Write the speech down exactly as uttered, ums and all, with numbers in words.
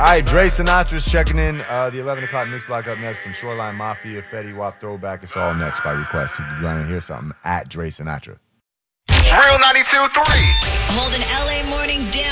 right, Dre Sinatra's checking in. Uh, the eleven o'clock mix block up next. Some Shoreline Mafia, Fetty Wap throwback. It's all next by request. If you want to hear something, at Dre Sinatra. Real ninety-two point three. Holding L A mornings down.